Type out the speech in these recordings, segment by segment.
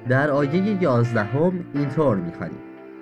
در آیه 11 اینطور می‌خوانیم: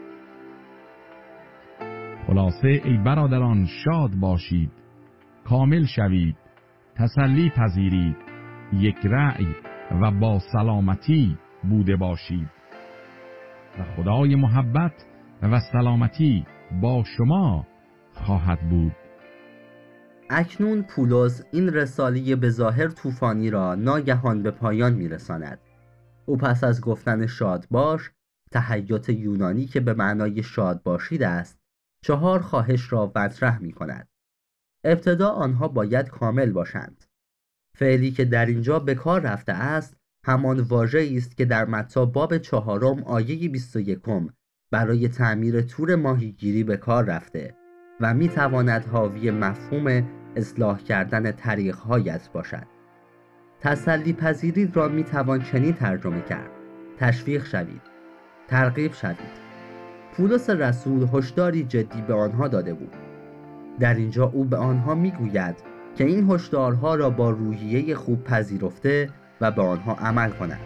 خلاصه ای برادران شاد باشید، کامل شوید، تسلی پذیرید، یک رأی و با سلامتی بوده باشید و خدای محبت و سلامتی با شما خواهد بود. اکنون پولس این رساله به ظاهر طوفانی را ناگهان به پایان می‌رساند. او پس از گفتن شاد باش، تهیات یونانی که به معنای شاد باشید است، 4 خواهش را مطرح می‌کند. ابتدا آنها باید کامل باشند. فعلی که در اینجا به کار رفته است همان واژه‌ای است که در متی باب 4 آیه 21 برای تعمیر تور ماهیگیری به کار رفته و می‌تواند حاوی مفهوم اصلاح کردن طریق‌هایت باشد. تسلی پذیرید را می‌توان چنین ترجمه کرد: تشویق شوید، ترغیب شوید. پولس رسول هشداری جدی به آنها داده بود. در اینجا او به آنها میگوید که این هشدارها را با روحیه خوب پذیرفته و به آنها عمل کنند.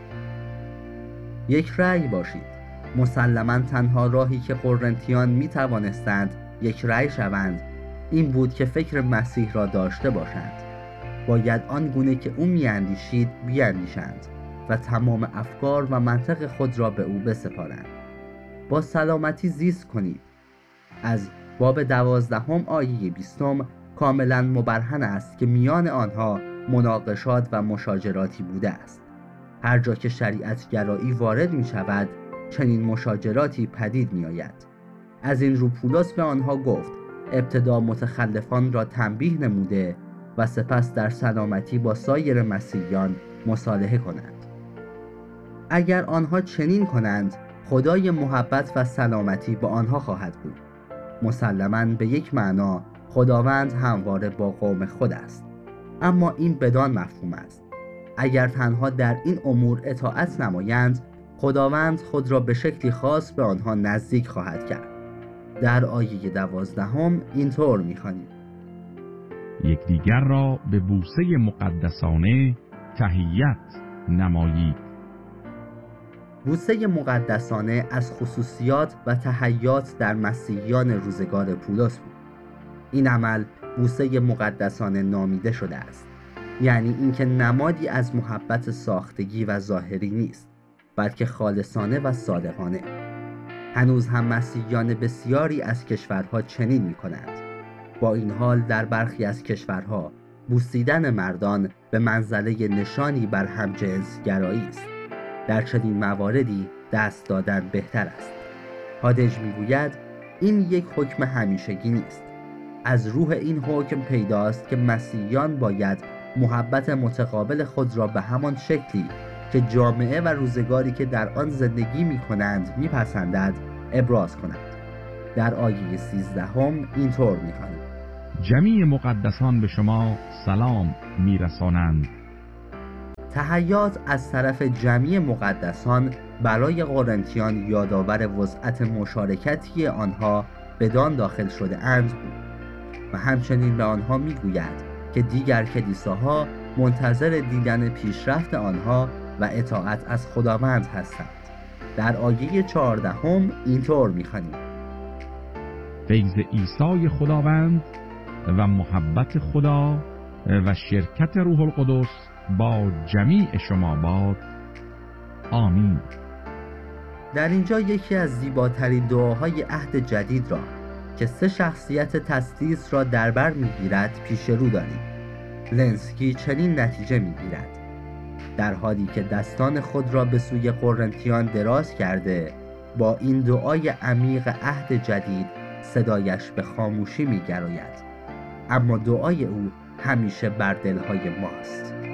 یک رأی باشید. مسلماً تنها راهی که قرنتیان می توانستند یک رأی شوند این بود که فکر مسیح را داشته باشند. باید آن گونه که او میاندیشید بیاندیشند و تمام افکار و منطق خود را به او بسپارند. با سلامتی زیست کنید. از باب 12 آیه 20 کاملا مبرهن است که میان آنها مناقشات و مشاجراتی بوده است. هر جا که شریعت گرایی وارد می شود چنین مشاجراتی پدید می آید. از این رو پولس به آنها گفت ابتدا متخلفان را تنبیه نموده و سپس در سلامتی با سایر مسیحیان مصالحه کنند. اگر آنها چنین کنند خدای محبت و سلامتی با آنها خواهد بود. مسلماً به یک معنا خداوند همواره با قوم خود است، اما این بدان مفهوم است اگر تنها در این امور اطاعت نمایند خداوند خود را به شکلی خاص به آنها نزدیک خواهد کرد. در آیه 12 اینطور می‌خوانیم: یکدیگر را به بوسه مقدسانه تحیت نمایید. بوسه مقدسانه از خصوصیات و تحیات در مسیحیان روزگار پولس بود. این عمل بوسه مقدسانه نامیده شده است، یعنی اینکه نمادی از محبت ساختگی و ظاهری نیست، بلکه خالصانه و صادقانه. هنوز هم مسیحیان بسیاری از کشورها چنین می‌کنند. با این حال در برخی از کشورها بوسیدن مردان به منزله نشانی بر همجنس گرایی است. در چنین مواردی دست دادن بهتر است. هادج میگوید این یک حکم همیشگی نیست. از روح این حکم پیداست که مسیحیان باید محبت متقابل خود را به همان شکلی که جامعه و روزگاری که در آن زندگی می‌کنند می‌پسندد ابراز کنند. در آیه 13 اینطور می‌خوانیم: جمیع مقدسان به شما سلام میرسانند. تحیات از طرف جمیع مقدسان برای قرنتیان یادآور وسعت مشارکتی آنها بدان داخل شده اند بود و همچنین به آنها میگوید که دیگر کلیساها منتظر دیدن پیشرفت آنها و اطاعت از خداوند هستند. در آیه 14 اینطور میخوانیم: فیض عیسی خداوند و محبت خدا و شرکت روح القدس با جمیع شما باد. آمین. در اینجا یکی از زیباترین دعاهای عهد جدید را که 3 شخصیت تسلیس را در بر میگیرد پیش رو داریم. لنسکی چنین نتیجه میگیرد: در حالی که دستان خود را به سوی قرنتیان دراز کرده با این دعای عمیق عهد جدید صدایش به خاموشی میگراید، اما دعای او همیشه بر دلهای ماست.